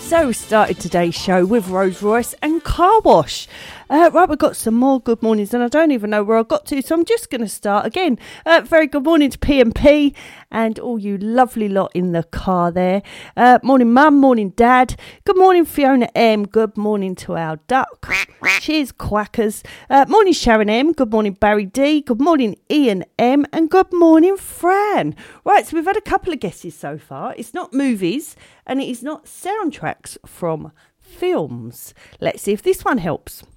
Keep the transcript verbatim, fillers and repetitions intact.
So we started today's show with Rolls Royce and Car Wash. Uh, right, we've got some more good mornings and I don't even know where I got to, so I'm just going to start again. Uh, very good morning to P and P and all you lovely lot in the car there. Uh, morning Mum, morning Dad. Good morning Fiona M. Good morning to our duck. Cheers Quackers. Uh, morning Sharon M. Good morning Barry D. Good morning Ian M. And good morning Fran. Right, so we've had a couple of guesses so far. It's not movies and it is not soundtracks from films. Let's see if this one helps.